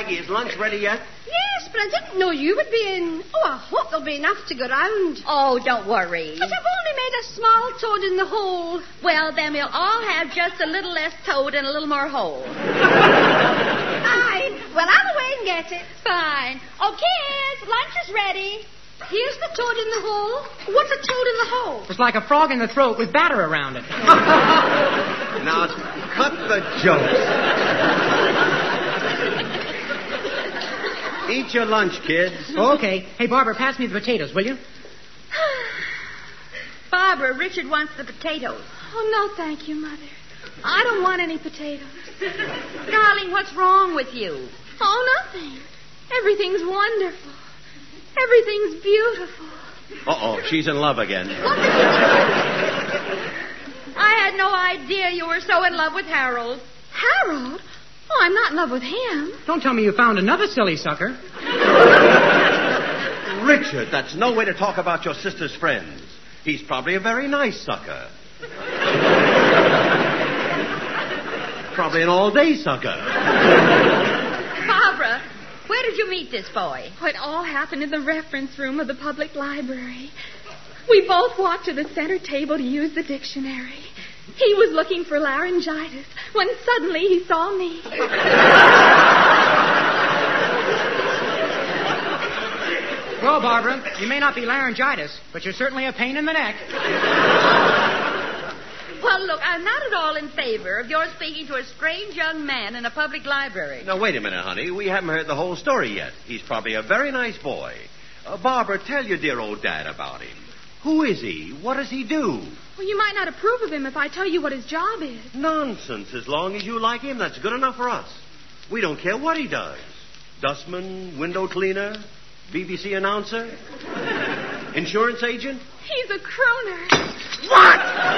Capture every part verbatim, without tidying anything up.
Maggie, is lunch ready yet? Yes, but I didn't know you would be in. Oh, I hope there'll be enough to go round. Oh, don't worry. But I've only made a small toad in the hole. Well, then we'll all have just a little less toad and a little more hole. Fine. Well, I'll away and get it. Fine. Oh, kids, lunch is ready. Here's the toad in the hole. What's a toad in the hole? It's like a frog in the throat with batter around it. Now, cut the jokes. Eat your lunch, kids. Oh, okay. Hey, Barbara, pass me the potatoes, will you? Barbara, Richard wants the potatoes. Oh, no, thank you, Mother. I don't want any potatoes. Darling, what's wrong with you? Oh, nothing. Everything's wonderful. Everything's beautiful. Uh-oh, she's in love again. I had no idea you were so in love with Harold. Harold? Oh, I'm not in love with him. Don't tell me you found another silly sucker. Richard, that's no way to talk about your sister's friends. He's probably a very nice sucker. Probably an all-day sucker. Barbara, where did you meet this boy? Oh, it all happened in the reference room of the public library. We both walked to the center table to use the dictionary. He was looking for laryngitis when suddenly he saw me. Well, Barbara, you may not be laryngitis, but you're certainly a pain in the neck. Well, look, I'm not at all in favor of your speaking to a strange young man in a public library. Now, wait a minute, honey. We haven't heard the whole story yet. He's probably a very nice boy. Uh, Barbara, tell your dear old dad about him. Who is he? What does he do? Well, you might not approve of him if I tell you what his job is. Nonsense. As long as you like him, that's good enough for us. We don't care what he does. Dustman, window cleaner, B B C announcer, insurance agent. He's a crooner. What?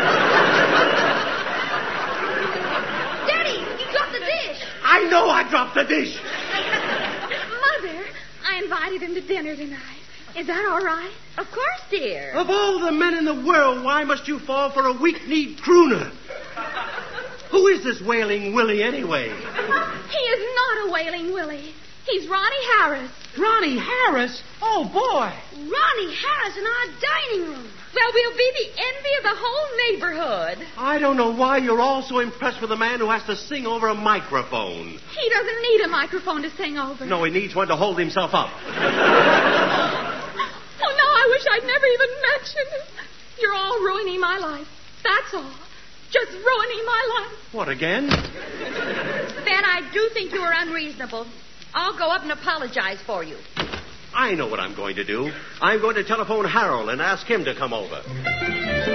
Daddy, you dropped the dish. I know I dropped the dish. Mother, I invited him to dinner tonight. Is that all right? Of course, dear. Of all the men in the world, why must you fall for a weak-kneed crooner? Who is this Wailing Willie, anyway? He is not a Wailing Willie. He's Ronnie Harris. Ronnie Harris? Oh, boy. Ronnie Harris in our dining room. Well, we'll be the envy of the whole neighborhood. I don't know why you're all so impressed with a man who has to sing over a microphone. He doesn't need a microphone to sing over. No, he needs one to hold himself up. Oh, no, I wish I'd never even mentioned it. You're all ruining my life. That's all. Just ruining my life. What, again? Ben, I do think you are unreasonable. I'll go up and apologize for you. I know what I'm going to do. I'm going to telephone Harold and ask him to come over.